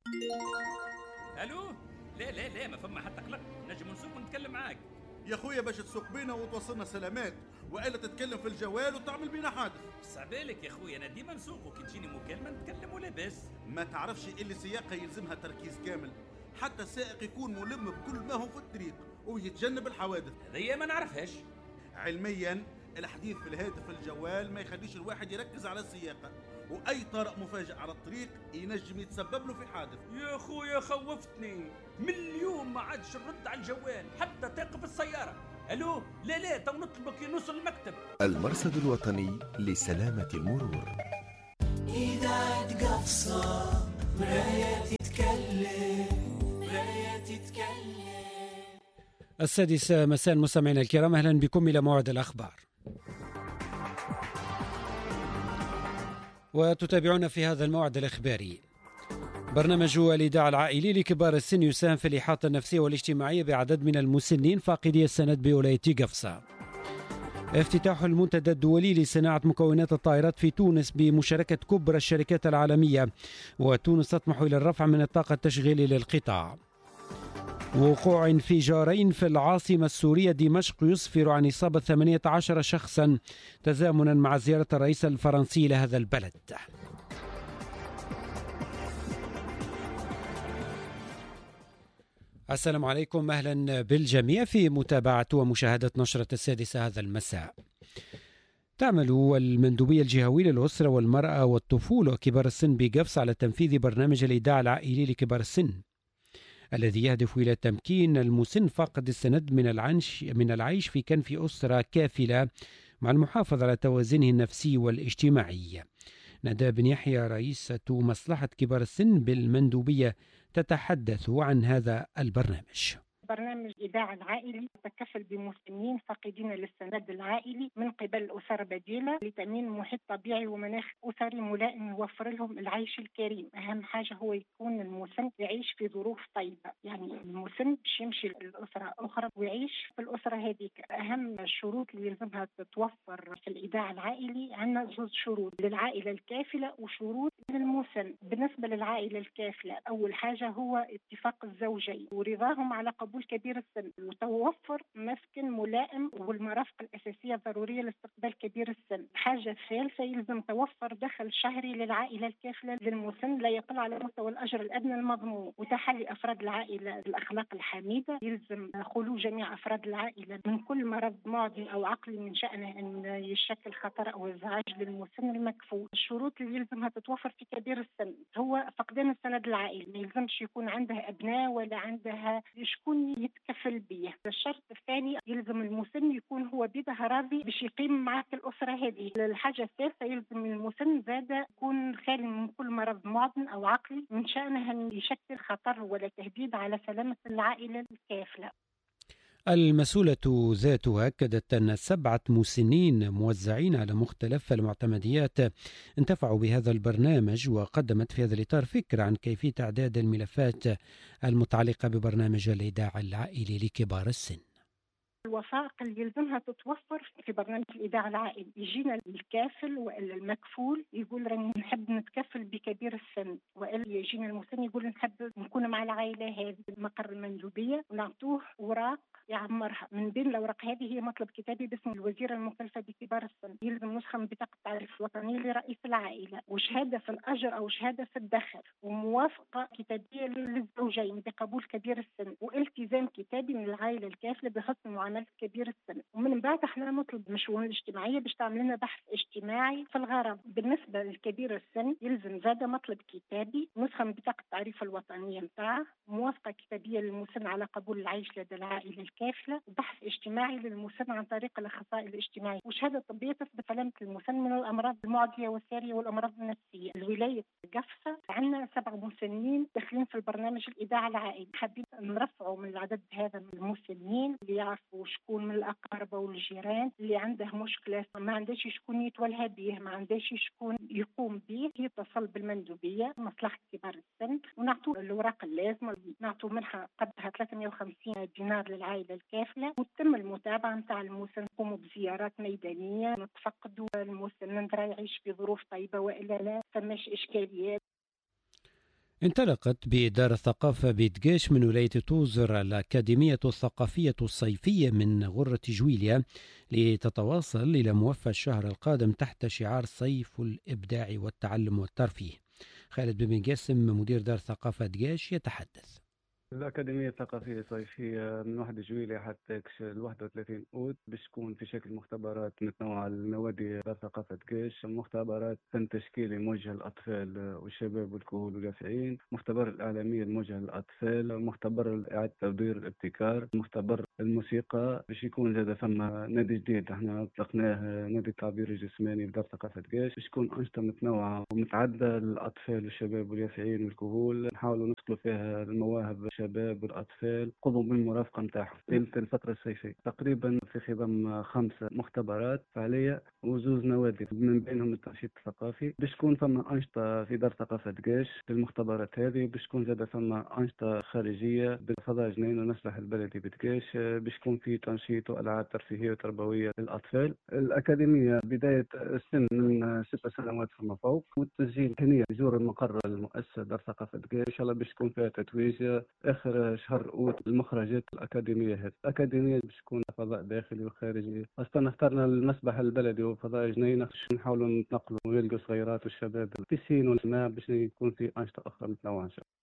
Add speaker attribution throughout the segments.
Speaker 1: الو. لا ما فما حتى قلق، نجم نسوق ونتكلم معاك.
Speaker 2: يا خويا باش تسوق بينا وتوصلنا سلامات، والا تتكلم في الجوال وتعمل بينا حادث.
Speaker 1: صعبالك يا خويا، انا ديما نسوق وكي تجيني مكالمه نتكلم ولاباس.
Speaker 2: ما تعرفش اللي سياقه يلزمها تركيز كامل، حتى السائق يكون ملم بكل ما هو في الطريق ويتجنب الحوادث.
Speaker 1: هذيا ما نعرفهاش.
Speaker 2: علميا الحديث في الهاتف الجوال ما يخليش الواحد يركز على السياقه، واي طارئ مفاجئ على الطريق ينجم يتسبب له في حادث.
Speaker 1: يا خويا خوفتني، من اليوم ما عادش نرد على الجوال حتى تقف السياره. الو. لا تو نطلبك نوصل المكتب.
Speaker 3: المرصد الوطني لسلامة المرور.
Speaker 4: إذاعة قفصة، مراية تتكلم، مراية تتكلم.
Speaker 5: 6 مساء مستمعينا الكرام، أهلا بكم إلى موعد الأخبار. وتتابعون في هذا الموعد الإخباري. برنامج الإيداع العائلي لكبار السن يساهم في الإحاطة النفسية والاجتماعية بعدد من المسنين فاقدي السند بولاية قفصة. افتتاح المنتدى الدولي لصناعة مكونات الطائرات في تونس بمشاركة كبرى الشركات العالمية، وتونس تطمح إلى الرفع من الطاقة التشغيلية للقطاع. وقوع انفجارين في العاصمة السورية دمشق يسفر عن إصابة 18 شخصا تزامنا مع زيارة الرئيس الفرنسي لهذا البلد. السلام عليكم، أهلا بالجميع في متابعة ومشاهدة نشرة 6 هذا المساء. تعمل المندوبية الجهوية للأسرة والمرأة والطفولة وكبار السن بقفص على تنفيذ برنامج الإيداع العائلي لكبار السن الذي يهدف إلى تمكين المسن فاقد السند من العيش في كنف أسرة كافلة مع المحافظة على توازنه النفسي والاجتماعي. ندى بن يحيى رئيسة مصلحة كبار السن بالمندوبية تتحدث عن هذا البرنامج.
Speaker 6: برنامج الإيداع العائلي يتكفل بمسنين فاقدين للسند العائلي من قبل أسر بديلة لتأمين محيط طبيعي ومناخ أسري ملائم يوفر لهم العيش الكريم. أهم حاجة هو يكون المسن يعيش في ظروف طيبة، يعني المسن باش يمشي للأسرة أخرى ويعيش في الأسرة هذيك. أهم الشروط اللي يلزمها تتوفر في الإيداع العائلي عندنا 2 شروط للعائلة الكافلة وشروط للمسن. بالنسبة للعائلة الكافلة أول حاجة هو اتفاق الزوجين ورضاهم على قبول كبير السن، وتوفر مسكن ملائم والمرافق الأساسية ضرورية لاستقبال كبير السن. الحاجة الثالثة يلزم توفر دخل شهري للعائلة الكافلة للمسن لا يقل على مستوى الأجر الأدنى المضمون، وتحلي أفراد العائلة بالأخلاق الحميدة. يلزم خلو جميع أفراد العائلة من كل مرض معدي أو عقلي من شأنه أن يشكل خطر أو إزعاج للمسن المكفول. الشروط اللي يلزمها تتوفر في كبير السن هو فقدان السند العائلي، ما يلزمش يكون عندها أبناء ولا عندها شكون يتكفل به. الشرط الثاني يلزم المسن يكون هو بيدها راضي باش يقيم معك الأسرة هذه. الحاجة الثالثة يلزم المسن زاد يكون خالي من كل مرض معدن أو عقلي من شأنه أن يشكل خطر ولا تهديد على سلامة العائلة الكافلة.
Speaker 5: المسؤولة ذاتها أكدت أن 7 مسنين موزعين على مختلف المعتمديات انتفعوا بهذا البرنامج، وقدمت في هذا الإطار فكرة عن كيفية إعداد الملفات المتعلقة ببرنامج الإيداع العائلي لكبار السن.
Speaker 6: الوثائق اللي يلزمها تتوفر في برنامج الإيداع العائلي، يجينا الكافل وإلا المكفول يقول راني نحب نتكفل بكبير السن، وإلا يجينا المسن يقول نحب نكون مع العائلة هذه. مقر المندوبية ونعطوه أوراق يعمرها. من بين الأوراق هذه هي مطلب كتابي باسم الوزيرة المكلفة بكبار السن، يلزم نسخة من بطاقة التعريف الوطني لرئيس العائلة، وشهادة في الأجر أو شهادة في الدخل، وموافقة كتابية للزوجين بقبول كبير السن، والتزام كتابي من العائلة الكافلة بحسن معاملة كبير السن. ومن بعد احنا نطلب من الشؤون الاجتماعية باش تعمل لنا بحث اجتماعي في الغرض. بالنسبة للكبير السن يلزم زاد مطلب كتابي، نسخة من بطاقة التعريف الوطنية نتاعه، موافقة كتابية للمسن على قبول العيش لدى العائلة الكافلة، وبحث اجتماعي للمسن عن طريق الأخصائي الاجتماعي، وشهادة طبية تثبت سلامة المسن من الأمراض المعدية والسارية والأمراض النفسية. الولاية قفصة عندنا 7 مسنين داخلين في البرنامج الإيداع العائلي، حابين نرفعوا من العدد هذا من المسنين اللي يعرفوا شكون من الأقاربة والجيران اللي عنده مشكلة ما عندهش شكون يتولها به، ما عندهش شكون يقوم به، يتصل بالمندوبية مصلحة كبار السن ونعطوه الأوراق اللازمة. نعطوه منحة قدها 350 دينار للعائلة الكافلة، وتتم المتابعة نتاع المسن. نقوموا بزيارات ميدانية، نتفقدوا المسن نرى يعيش في ظروف طيبة وإلا لا، فماش إشكاليات.
Speaker 5: انطلقت بإدارة الثقافة بيدقاش من ولاية توزر الأكاديمية الثقافية الصيفية من غرة جويليا لتتواصل إلى موفى الشهر القادم تحت شعار صيف الإبداع والتعلم والترفيه. خالد بن قاسم مدير دار ثقافة دقاش يتحدث.
Speaker 7: الأكاديمية الثقافية الصيفية من 1 جويلية حتى 31 أوت باش تكون في شكل مختبرات متنوعة لنوادي دار ثقافة دقاش، مختبرات فن تشكيلي موجه للأطفال والشباب والكهول واليافعين، مختبر الإعلامية الموجه للأطفال، مختبر إعادة تدوير الابتكار، مختبر الموسيقى، باش يكون زاد ثم نادي جديد احنا أطلقناه نادي التعبير الجسماني بدار ثقافة دقاش، باش تكون أنشطة متنوعة ومتعددة للأطفال والشباب واليافعين والكهول، نحاولوا ندخلوا فيها المواهب الشباب والأطفال قضوا بالمرافقة نتاعهم ليلة الفترة الصيفية. تقريبا في خضم 5 مختبرات فعالية وزوز نوادي من بينهم التنشيط الثقافي، باش تكون ثم أنشطة في دار ثقافة دقاش في المختبرات هذه، باش تكون زاد ثم أنشطة خارجية بالفضاء جنين والمسرح البلدي بدقاش، باش يكون في تنشيط وألعاب ترفيهية وتربوية للأطفال. الأكاديمية بداية السن من 6 سنوات فما فوق، والتسجيل هنا يزور المقر المؤسسة دار ثقافة دقاش إن شاء الله باش تكون فيها تتويج اخر شهر اوت المخرجات الاكاديميه هذه. الاكاديميه باش تكون فضاء داخلي وخارجي، اصلا اخترنا المسبح البلدي وفضاء جنينه باش نحاولوا نتنقلوا ويلقوا الصغيرات والشباب البسين والماء باش يكون في انشطه اخرى متنوعه ان شاء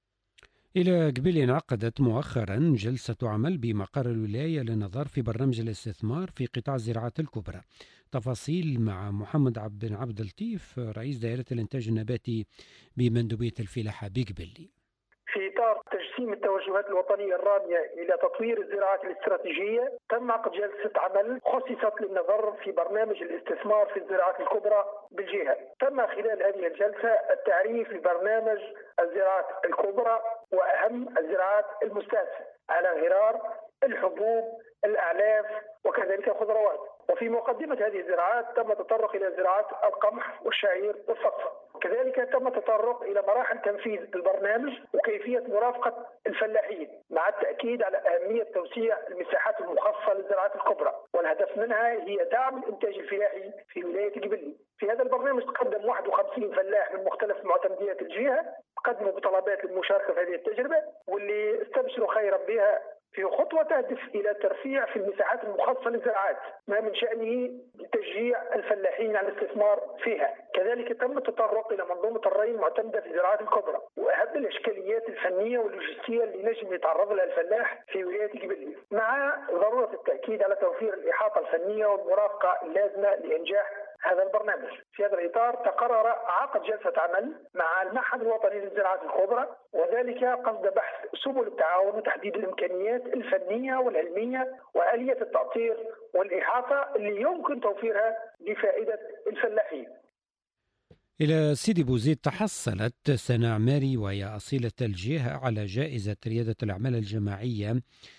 Speaker 7: الله.
Speaker 5: إلى قبل انعقدت مؤخرا جلسة عمل بمقر الولاية للنظر في برنامج الاستثمار في قطاع الزراعات الكبرى. تفاصيل مع محمد عبد اللطيف رئيس دائرة الإنتاج النباتي بمندوبية الفلاحة بقبلي.
Speaker 8: في إطار تجسيم التوجهات الوطنية الرامية إلى تطوير الزراعات الاستراتيجية، تم عقد جلسة عمل خصصت للنظر في برنامج الاستثمار في الزراعات الكبرى بالجهة. تم خلال هذه الجلسة التعريف ببرنامج الزراعات الكبرى وأهم الزراعات المستهدفة على غرار الحبوب، الأعلاف وكذلك الخضروات. وفي مقدمة هذه الزراعات تم التطرق إلى زراعات القمح والشعير والفصل. كذلك تم التطرق إلى مراحل تنفيذ البرنامج وكيفية مرافقة الفلاحين، مع التأكيد على أهمية توسيع المساحات المخصصة للزراعات الكبرى، والهدف منها هي دعم الإنتاج الفلاحي في ولاية قبلي. في هذا البرنامج تقدم 51 فلاح من مختلف معتمديات الجهة، قدموا بطلبات للمشاركة في هذه التجربة، واللي استبشروا خيرا بها في خطوة تهدف إلى ترفيع في المساحات المخصصة للزراعات، ما من شأنه تشجيع الفلاحين على الاستثمار فيها. كذلك تم التطرق إلى منظومة الري المعتمدة في الزراعات الكبرى، وأهم الإشكاليات الفنية واللوجستية اللي نجم يتعرض لها الفلاح في ولاية قبلي، مع ضرورة التأكيد على توفير الإحاطة الفنية والمرافقة اللازمة لإنجاح هذا البرنامج. في هذا الإطار تقرر عقد جلسة عمل مع المعهد الوطني للزراعات الكبرى، وذلك قصد بحث سبل التعاون وتحديد الإمكانيات الفنية والعلمية وآلية التأطير والإحاطة اللي يمكن توفيرها لفائدة الفلاحين.
Speaker 5: إلى سيدي بوزيد تحصلت سناء ماري وهي أصيلة الجهة على جائزة ريادة الأعمال الجماعية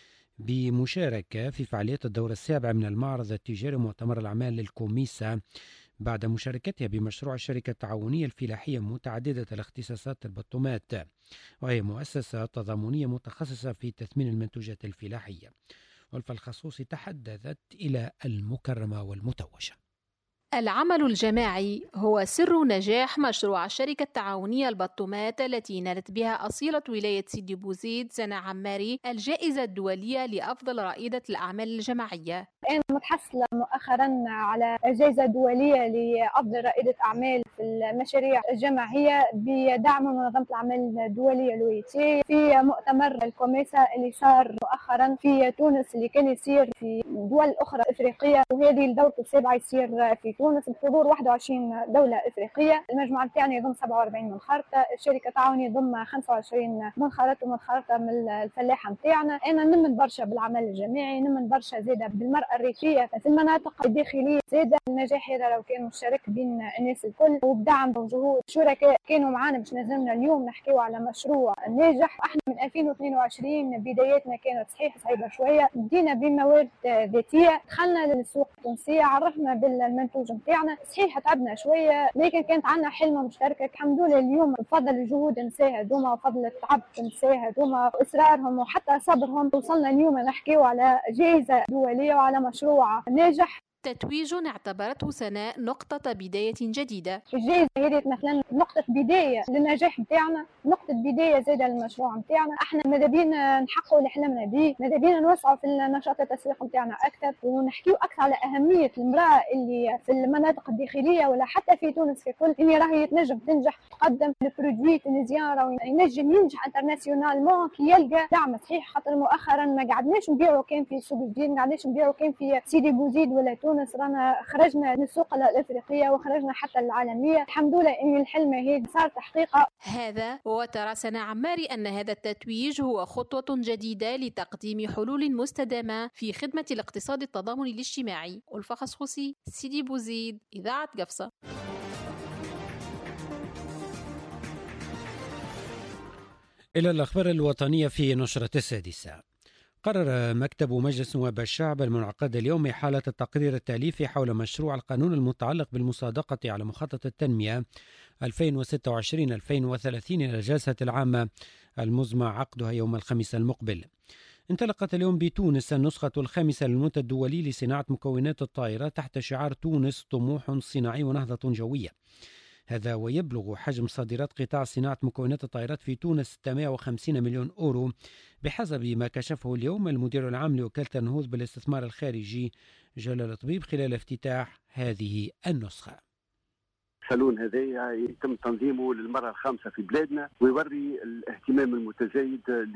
Speaker 5: بمشاركة في فعاليات الدورة السابعة من المعرض التجاري ومؤتمر الأعمال للكوميسا، بعد مشاركتها بمشروع الشركة التعاونية الفلاحية متعددة الاختصاصات البطومات، وهي مؤسسة تضامنية متخصصة في تثمين المنتوجات الفلاحية. والفالخصوصي تحدثت إلى المكرمة والمتوجة.
Speaker 9: العمل الجماعي هو سر نجاح مشروع الشركة التعاونية البطومات التي نالت بها أصيلة ولاية سيدي بوزيد سناء عماري الجائزة الدولية لأفضل رائدة الأعمال الجماعية.
Speaker 10: أنا متحصلة مؤخرا على جائزة دولية لأفضل رائدة أعمال في المشاريع الجماعية بدعم منظمة الأعمال الدولية الويتي في مؤتمر الكوميسا اللي صار مؤخرا في تونس، اللي كان يصير في دول أخرى إفريقية، وهذه الدورة السابعة يصير في تونس بحضور 21 دولة إفريقية. المجموعة بتاعنا يضم 47 منخرطة، الشركة التعاونية يضم 25 منخرط ومنخرطة من الفلاحة بتاعنا. أنا نمن برشا بالعمل الجماعي، نمن برشا زادة بالمرأة الريفية في المناطق الداخلية. زادة النجاح هذا لو كان مشترك بين الناس الكل وبدعم وجهود شركاء كانوا معنا باش نزلنا اليوم نحكيو على مشروع ناجح. احنا من 2022 بداياتنا كانت صعيبة شوية، بدينا بموارد ذاتية، دخلنا للسوق التونسية، عرفنا بالمنتوج نتاعنا. صحيح تعبنا شويه لكن كانت عندنا حلمه مشتركه الحمد لله. اليوم بفضل جهود النساء هذوما وفضل التعب النساء هذوما واصرارهم وحتى صبرهم وصلنا اليوم نحكيو على جائزه دوليه وعلى مشروع ناجح.
Speaker 9: تتويج اعتبرته سناء نقطة بداية جديدة.
Speaker 10: الجائزة هذه مثلا نقطة بداية للنجاح نتاعنا، نقطة بداية زادة للمشروع نتاعنا. احنا ماذا بينا نحققوا اللي حلمنا به، ماذا بينا نوسعوا في النشاط التسويقي نتاعنا أكثر، ونحكيو أكثر على أهمية المرأة اللي في المناطق الداخلية ولا حتى في تونس ككل، اللي راهي تنجم تنجح تقدم البرودوي تونيزيان، راهو ينجم ينجح انترناسيونالمون كي يلقى دعم صحيح. خاطر مؤخرا ما قعدناش نبيعوا كان في سوق جديد، ما قعدناش نبيعوا كان في سيدي بوزيد ولا تونس، رانا خرجنا من السوق الافريقيه وخرجنا حتى العالميه. الحمد لله ان الحلم هذا صار تحقيقه.
Speaker 9: هذا وترى سناء عماري ان هذا التتويج هو خطوه جديده لتقديم حلول مستدامه في خدمه الاقتصاد التضامني الاجتماعي. ألفة خصوصي، سيدي بوزيد، اذاعه قفصه.
Speaker 5: إلى الأخبار الوطنية في نشرة السادسة. قرر مكتب مجلس نواب الشعب المنعقد اليوم إحالة التقرير التأليفي حول مشروع القانون المتعلق بالمصادقة على مخطط التنمية 2026-2030 إلى الجلسة العامة المزمع عقدها يوم الخميس المقبل. انطلقت اليوم بتونس النسخة الخامسة للمنتدى الدولي لصناعة مكونات الطائرة تحت شعار تونس طموح صناعي ونهضة جوية. هذا ويبلغ حجم صادرات قطاع صناعة مكونات الطائرات في تونس 650 مليون أورو بحسب ما كشفه اليوم المدير العام لوكالة النهوض بالاستثمار الخارجي جلال الطبيب خلال افتتاح هذه النسخة.
Speaker 11: الصالون هذا يتم تنظيمه للمرة الخامسة في بلادنا، ويوري الاهتمام المتزايد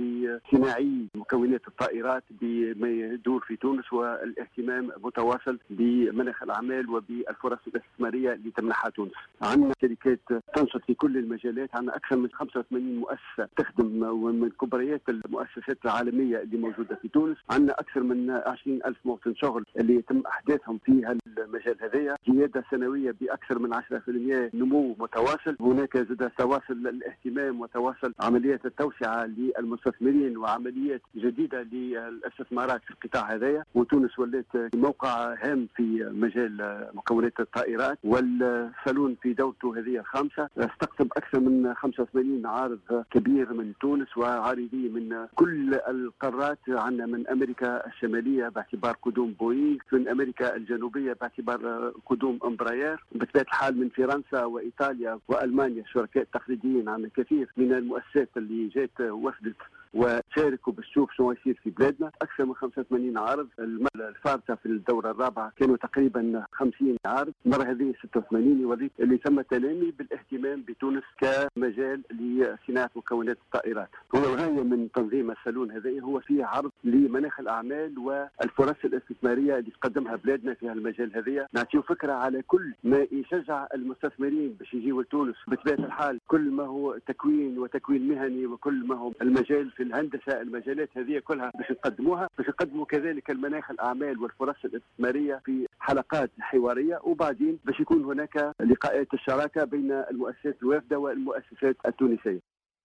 Speaker 11: لصناعي مكونات الطائرات بما يدور في تونس، والاهتمام متواصل بمناخ الأعمال وبالفرص الاستثمارية اللي تمنحها تونس. عندنا شركات تنشط في كل المجالات، عندنا أكثر من 85 مؤسسة تخدم ومن كبريات المؤسسات العالمية اللي موجودة في تونس. عندنا أكثر من 20,000 موطن شغل اللي يتم أحداثهم في المجال هذايا، زيادة سنوية بأكثر من 10%، نمو متواصل. هناك زاد تواصل الاهتمام وتواصل عمليات التوسعة للمستثمرين وعمليات جديدة للاستثمارات في القطاع هذايا، وتونس ولات موقع هام في مجال مكونات الطائرات. والصالون في دورته هذه الخامسة استقطب أكثر من 85 عارض كبير من تونس وعارضين من كل القارات. عندنا من أمريكا الشمالية باعتبار قدوم بوينغ، من أمريكا الجنوبية باعتبار قدوم امبراير، بطبيعة الحال من فرنسا وإيطاليا وألمانيا شركاء تقليديين. عندنا كثير من المؤسسات اللي جات وفدت وشاركوا باش شو يصير في بلادنا. أكثر من 85 عارض. المرة الفارطة في الدورة الرابعة كانوا تقريبا 50 عارض، المرة هذه 86. يوريك اللي ثم تنامي بالاهتمام بتونس كمجال لصناعة مكونات الطائرات. هو الغاية من تنظيم الصالون هذا هو فيه عرض لمناخ الأعمال والفرص الاستثمارية اللي تقدمها بلادنا في هالمجال هذا. نعطيو فكرة على كل ما يشجع المستثمرين باش يجيوا لتونس. بطبيعة الحال كل ما هو تكوين وتكوين مهني، وكل ما هو المجال في الهندسة، المجالات هذه كلها باش نقدموها، باش نقدموا كذلك المناخ الأعمال والفرص الاستثمارية في حلقات حوارية، وبعدين باش يكون هناك لقاءات الشراكة بين المؤسسات الوافدة والمؤسسات التونسية.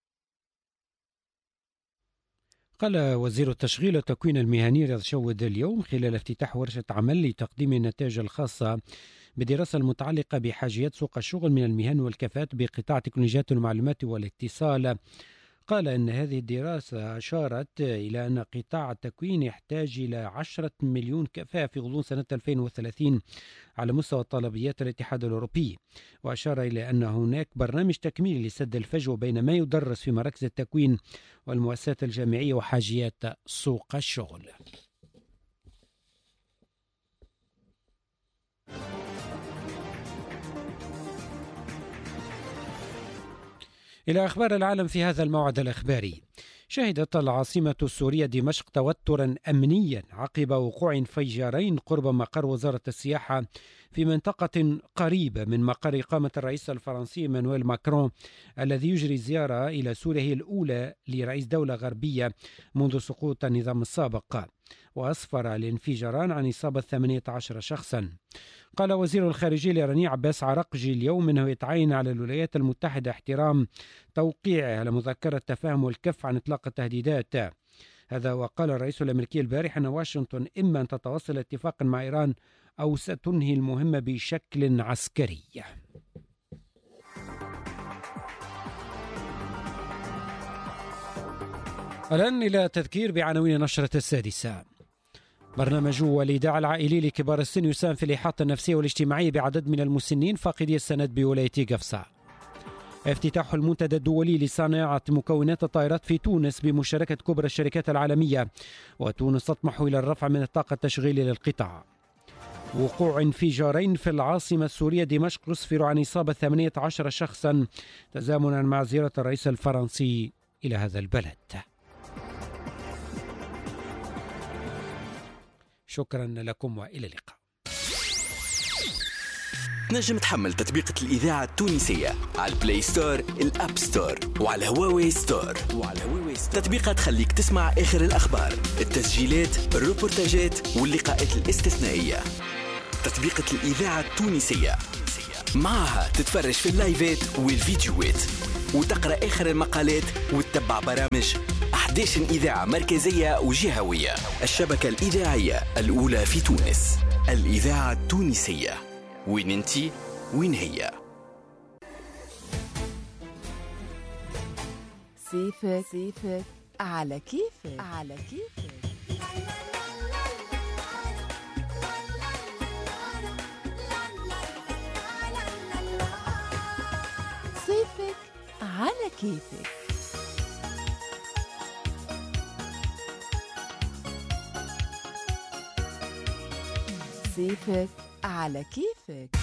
Speaker 5: قال وزير التشغيل والتكوين المهني رياض شود اليوم خلال افتتاح ورشة عمل لتقديم النتائج الخاصة بدراسة المتعلقة بحاجيات سوق الشغل من المهن والكفاءات بقطاع تكنولوجيات المعلومات والاتصال. قال أن هذه الدراسة أشارت إلى أن قطاع التكوين يحتاج إلى 10 مليون كفاءة في غضون سنة 2030 على مستوى طلبيات الاتحاد الأوروبي، وأشار إلى أن هناك برنامج تكميلي لسد الفجوة بين ما يدرس في مراكز التكوين والمؤسسات الجامعية وحاجيات سوق الشغل. إلى أخبار العالم في هذا الموعد الإخباري. شهدت العاصمة السورية دمشق توترا أمنيا عقب وقوع انفجارين قرب مقر وزارة السياحة في منطقة قريبة من مقر إقامة الرئيس الفرنسي مانويل ماكرون الذي يجري زيارة إلى سوريا هي الأولى لرئيس دولة غربية منذ سقوط النظام السابق. وأسفر الانفجاران عن إصابة 18 شخصا. قال وزير الخارجية الإيراني عباس عراقجي اليوم أنه يتعين على الولايات المتحدة احترام توقيعها على مذكرة تفاهم والكف عن إطلاق التهديدات. هذا وقال الرئيس الأمريكي البارح أن واشنطن إما أن تتوصل اتفاقا مع إيران أو ستنهي المهمة بشكل عسكري. الآن إلى تذكير بعناوين نشرة السادسة. برنامج الإيداع العائلي لكبار السن يساهم في الإحاطة النفسية والاجتماعية بعدد من المسنين فاقدي السند بولاية قفصة. افتتاح المنتدى الدولي لصناعة مكونات الطائرات في تونس بمشاركة كبرى الشركات العالمية، وتونس تطمح إلى الرفع من الطاقة التشغيلية للقطاع. وقوع انفجارين في العاصمة السورية دمشق يسفر عن إصابة 18 شخصا تزامنا مع زيارة الرئيس الفرنسي إلى هذا البلد. شكرا لكم وإلى اللقاء.
Speaker 12: تنجم تحمل تطبيقة الإذاعة التونسية على البلاي ستور، الأب ستور، وعلى هواوي ستور. تطبيقات تخليك تسمع آخر الأخبار، التسجيلات، الروبورتاجات واللقاءات الاستثنائية. تطبيقة الإذاعة التونسية معها تتفرج في اللايفات والفيديوهات وتقرأ آخر المقالات وتتبع برامج 11 إذاعة مركزية وجهوية. الشبكة الإذاعية الأولى في تونس، الإذاعة التونسية. وين انتي وين هي؟
Speaker 13: صيفك على كيفك، على كيفك. صيفك على كيفك. صيفك على كيفك.